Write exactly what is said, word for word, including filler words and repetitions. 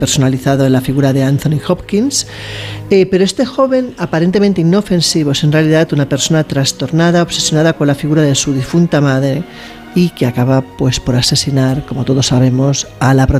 personalizado en la figura de Anthony Hopkins, eh, pero este joven aparentemente inofensivo es en realidad una persona trastornada, obsesionada con la figura de su difunta madre y que acaba pues por asesinar, como todos sabemos, a la protagonista